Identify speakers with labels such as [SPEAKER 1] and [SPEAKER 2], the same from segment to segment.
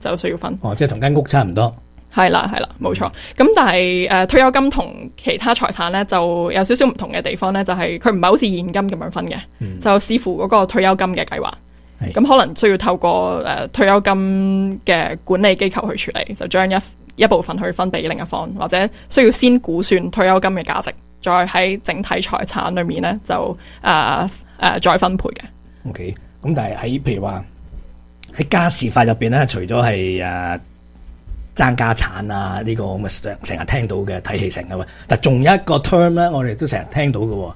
[SPEAKER 1] 就需要分。
[SPEAKER 2] 即係同間屋差唔多。
[SPEAKER 1] 係啦，冇錯。咁但係退休金同其他財產咧就有少少唔同嘅地方咧，就係佢唔係好似現金咁樣分嘅，就視乎嗰個退休金嘅計劃。咁可能需要透過退休金嘅管理機構去處理，就將一部分去分俾另一方，或者需要先估算退休金嘅價值，再喺整體財產裏面咧就再分配嘅。
[SPEAKER 2] OK， 咁但係喺譬如話喺家事法入邊咧，除咗係爭家產啊呢個咁嘅成日聽到嘅睇戲成嘅，但仲有一個 term 咧，我哋都成日聽到嘅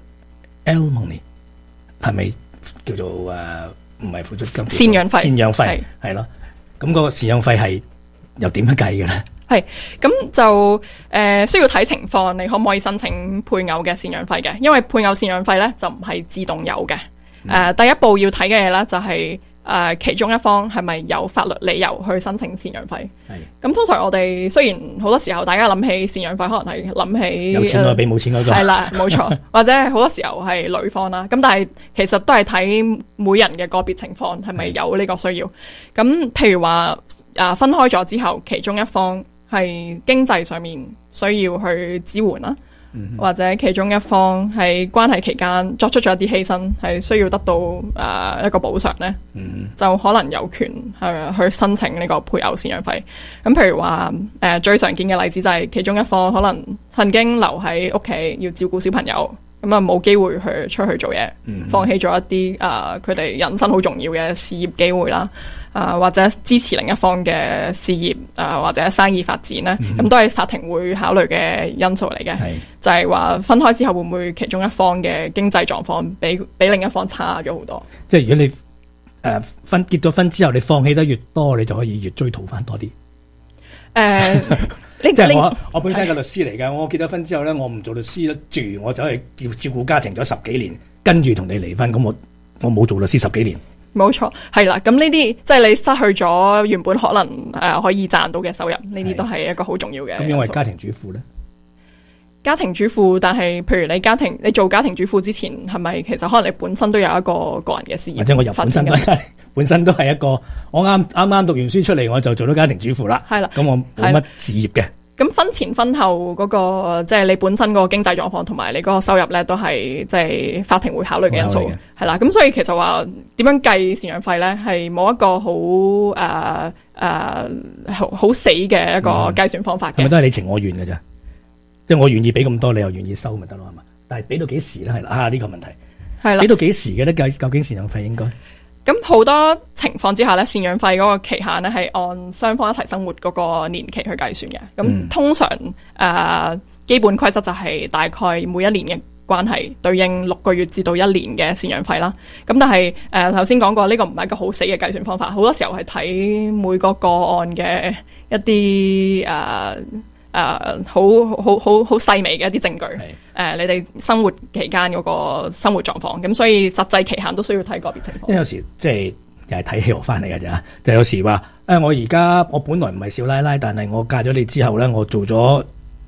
[SPEAKER 2] alimony 係咪叫做唔係撫恤金？
[SPEAKER 1] 贍養費。
[SPEAKER 2] 贍養費係咯，咁個贍養費係又點樣計嘅咧？
[SPEAKER 1] 係咁就需要睇情況，你可唔可以申請配偶嘅贍養費嘅？因為配偶贍養費咧就唔係自動有嘅。第一步要睇嘅嘢咧就係其中一方係咪有法律理由去申請贍養費？咁通常我哋雖然好多時候大家諗起贍養費，可能係諗起
[SPEAKER 2] 有錢嗰俾冇錢嗰個，
[SPEAKER 1] 係啦，冇錯，或者好多時候係女方啦。咁但係其實都係睇每人嘅個別情況係咪有呢個需要。咁譬如話分開咗之後，其中一方係經濟上面需要去支援啦。或者其中一方喺關係期間作出咗一啲犧牲，係需要得到一個補償咧，就可能有權去申請呢個配偶贍養費。咁譬如話最常見嘅例子就係其中一方可能曾經留喺屋企要照顧小朋友，咁啊冇機會去出去做嘢，放棄咗一啲佢哋人生好重要嘅事業機會啦。或者支持另一方嘅事業或者生意發展咧，咁都係法庭會考慮嘅因素嚟嘅。就係話分開之後會唔會其中一方嘅經濟狀況比另一方差咗好多？
[SPEAKER 2] 即係如果你結咗婚之後，你放棄得越多，你就可以越追討翻多啲。即係我本身係個律師嚟㗎，我結咗婚之後咧，我唔做律師住，我走去照顧家庭咗10幾年，跟住同你離婚，咁我冇做律師10幾年。
[SPEAKER 1] 冇錯，係啦。咁呢啲即係你失去咗原本可能可以賺到嘅收入，呢啲都係一個好重要嘅。
[SPEAKER 2] 咁因為家庭主婦咧，
[SPEAKER 1] 家庭主婦，但係譬如你做家庭主婦之前，係咪其實可能你本身都有一個個人嘅事業？
[SPEAKER 2] 或者我本身都係一個，我啱讀完書出嚟，我就做咗家庭主婦啦。係啦，咁我冇乜事業嘅。咁
[SPEAKER 1] 婚前婚後嗰個即係你本身嗰個經濟狀況同埋你嗰個收入咧，都係即係法庭會考慮嘅因素，係啦。咁所以其實話點樣計贍養費咧，係冇一個好死嘅一個計算方法嘅。
[SPEAKER 2] 係咪都係你情我願嘅啫？即係我願意俾咁多，你又願意收咪得咯？係嘛？但係俾到幾時咧？係啦，呢個問題係啦，俾到幾時嘅咧？究竟贍養費應該？
[SPEAKER 1] 咁好多情況之下咧，贍養費嗰個期限咧係按雙方一齊生活嗰個年期去計算嘅。咁通常基本規則就係大概每一年嘅關係對應6個月至到1年嘅贍養費啦。咁但係頭先講過呢個唔係一個好死嘅計算方法，好多時候係睇每個個案嘅一啲好細微嘅一啲證據，你哋生活期間嗰個生活狀況，咁所以實際期限都需要睇個別情況。
[SPEAKER 2] 因為有時即係又係睇戲學翻嚟嘅啫，就有時話我本來唔係少奶奶，但係我嫁咗你之後咧，我做咗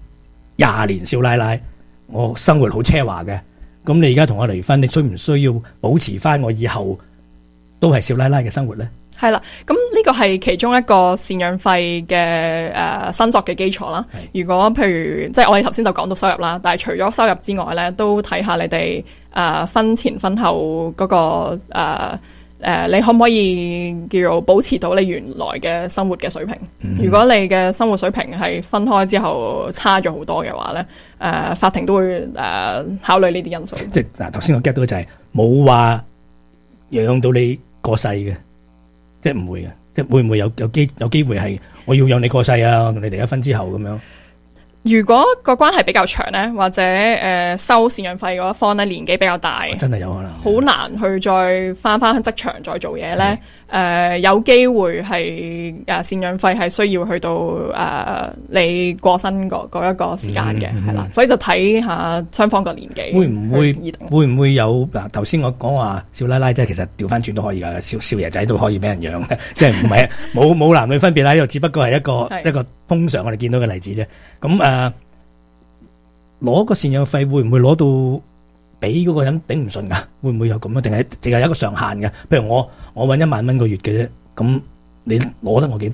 [SPEAKER 2] 20年少奶奶，我生活好奢華嘅，咁你而家同我離婚，你需唔需要保持翻我以後都係少奶奶嘅生活咧？
[SPEAKER 1] 係啦，咁呢個係其中一個贍養費嘅申索嘅基礎啦。如果譬如即係我哋頭先就講到收入啦，但係除咗收入之外咧，都睇下你哋婚前婚後嗰個你可唔可以叫做保持到你原來嘅生活嘅水平？如果你嘅生活水平係分開之後差咗好多嘅話咧，法庭都會考慮呢啲因素。
[SPEAKER 2] 即係嗱，頭先我 get 到就係冇話養到你過世嘅。即係唔會嘅，即係會唔會有機會係我要養你過世啊？同你離咗婚之後咁樣。
[SPEAKER 1] 如果個關係比較長咧，或者收贍養費嗰一方咧年紀比較大，
[SPEAKER 2] 真係有可能
[SPEAKER 1] 好難去再翻職場再做嘢咧。有機會係贍養費係需要去到你過身嗰一個時間嘅，係啦。所以就睇下雙方個年紀
[SPEAKER 2] 會唔會有嗱？頭先我講話少奶奶即係其實調翻轉都可以噶，少爺仔都可以俾人養嘅，即係唔係冇男女分別啦。呢度只不過係一個通常我哋見到嘅例子啫。咁攞個贍養費會唔會攞到俾嗰個人頂唔順噶？會唔會有咁啊？定係淨係一個上限嘅？譬如我搵1萬蚊個月嘅啫，咁你攞得我幾